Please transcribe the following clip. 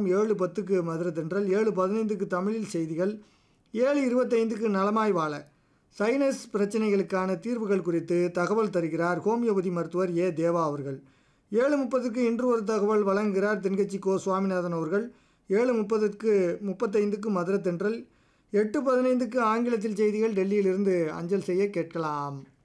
7:10க்கு மதுரை தென்றல், 7:15க்கு தமிழில் செய்திகள், 7:25க்கு நலமாய் வாழ சைனஸ் பிரச்சனைகளுக்கான தீர்வுகள் குறித்து தகவல் தருகிறார் ஹோமியோபதி மருத்துவர் ஏ தேவா அவர்கள். 7:30க்கு இன்று ஒரு தகவல் வழங்குகிறார் தென்கட்சி கோ சுவாமிநாதன் அவர்கள். 7:35க்கு மதுரை தென்றல், 8:15க்கு ஆங்கிலத்தில் செய்திகள் டெல்லியிலிருந்து அஞ்சல் செய்ய கேட்கலாம்.